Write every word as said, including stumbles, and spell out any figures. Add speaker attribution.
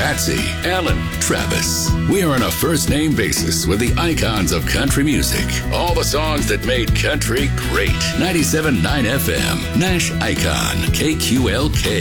Speaker 1: Patsy, Alan, Travis. We are on a first name basis with the icons of country music. All the songs that made country great. ninety-seven point nine F M, Nash Icon, K Q L K.